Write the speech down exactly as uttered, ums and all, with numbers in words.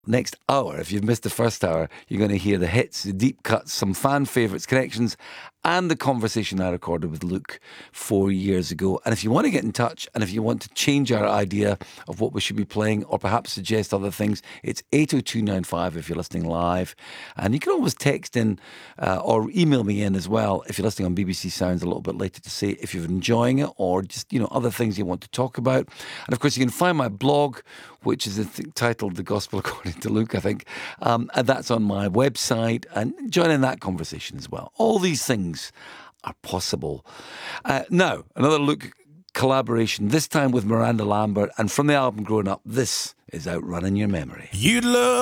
Next hour, if you've missed the first hour, you're going to hear the hits, the deep cuts, some fan favourites, connections, and the conversation I recorded with Luke four years ago. And if you want to get in touch, and if you want to change our idea of what we should be playing, or perhaps suggest other things, it's eight oh two nine five if you're listening live. And you can always text in uh, or email me in as well if you're listening on B B C Sounds a little bit later to say if you're enjoying it or just, you know, other things you want to talk about. And of course, you can find my blog, which is titled The Gospel According to Luke, I think. Um, and that's on my website, and join in that conversation as well. All these things are possible. Uh, now, another Luke collaboration, this time with Miranda Lambert, and from the album Growing Up, this is Outrunning Your Memory. You'd love